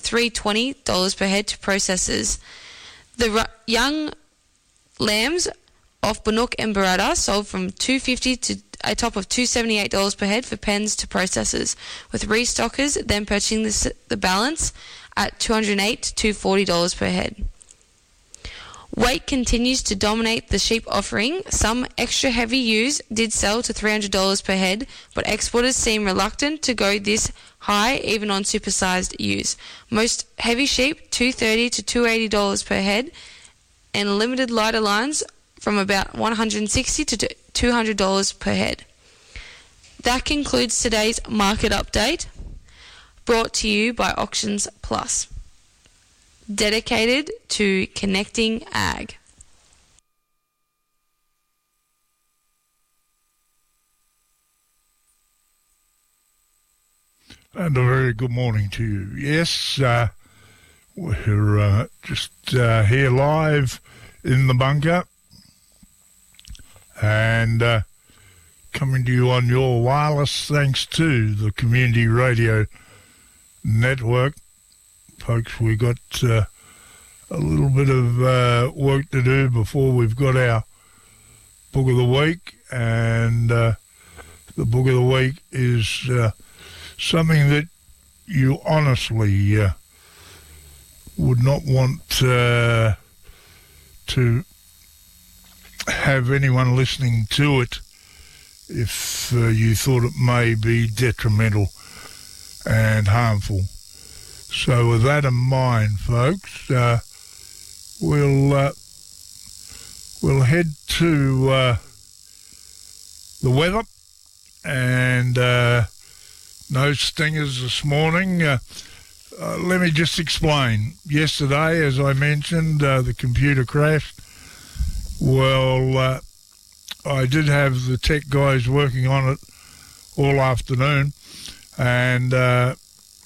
$320 per head to processors. The young lambs off Bannock and Barada sold from $250 to a top of $278 per head for pens to processors, with restockers then purchasing the balance at $208 to $240 per head. Weight continues to dominate the sheep offering. Some extra heavy ewes did sell to $300 per head, but exporters seem reluctant to go this high even on supersized ewes. Most heavy sheep $230 to $280 per head, and limited lighter lines from about $160 to $200 per head. That concludes today's market update, brought to you by Auctions Plus, dedicated to connecting ag. And a very good morning to you. Yes, we're just here live in the bunker and coming to you on your wireless thanks to the Community Radio Network. Folks, we got a little bit of work to do before we've got our Book of the Week, and the Book of the Week is something that you honestly would not want to have anyone listening to it if you thought it may be detrimental and harmful. So with that in mind, folks, we'll head to the weather, and no stingers this morning. Let me just explain. Yesterday, as I mentioned, the computer crashed. Well, I did have the tech guys working on it all afternoon, and at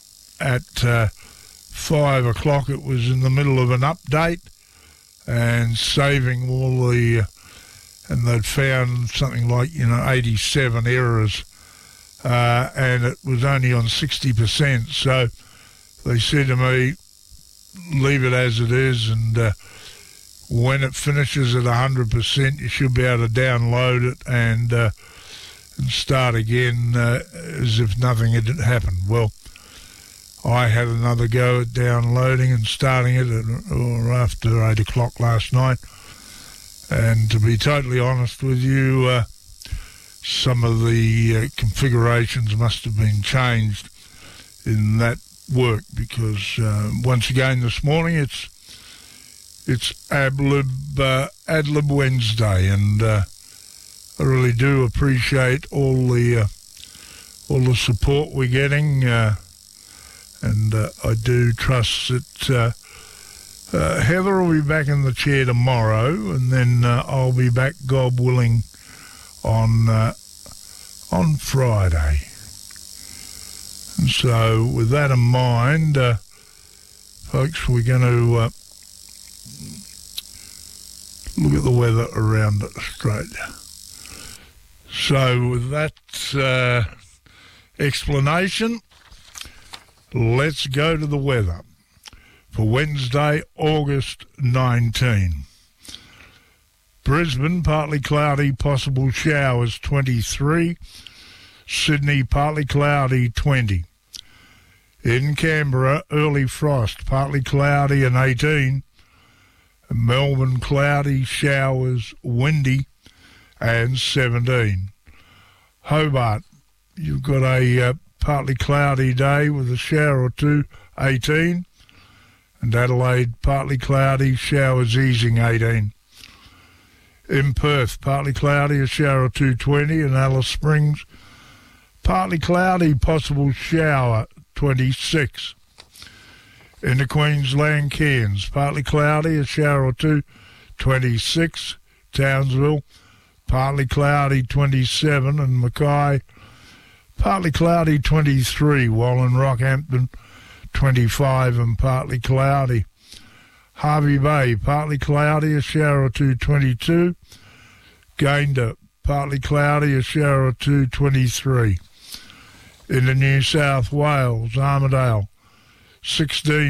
5 o'clock it was in the middle of an update and saving all the, and they'd found something like 87 errors, and it was only on 60%. So they said to me, leave it as it is, and when it finishes at 100%, you should be able to download it and start again as if nothing had happened. Well, I had another go at downloading and starting it after 8 o'clock last night. And to be totally honest with you, some of the configurations must have been changed in that work, because once again this morning it's Adlib Wednesday, and I really do appreciate all the support we're getting, and I do trust that Heather will be back in the chair tomorrow, and then I'll be back, God willing, on Friday. And so with that in mind, folks, we're going to look at the weather around Australia. So with that explanation, let's go to the weather for Wednesday, August 19. Brisbane, partly cloudy, possible showers, 23. Sydney, partly cloudy, 20. In Canberra, early frost, partly cloudy, and 18. Melbourne, cloudy, showers, windy, and 17. Hobart, you've got a partly cloudy day with a shower or two, 18. And Adelaide, partly cloudy, showers easing, 18. In Perth, partly cloudy, a shower or two, 20. And Alice Springs, partly cloudy, possible shower, 26. In the Queensland, Cairns, partly cloudy, a shower or two, 26. Townsville, partly cloudy, 27. And Mackay, partly cloudy, 23. While in Rockhampton, 25 and partly cloudy. Hervey Bay, partly cloudy, a shower or two, 22. Gayndah, partly cloudy, a shower or two, 23. In the New South Wales, Armidale, 16.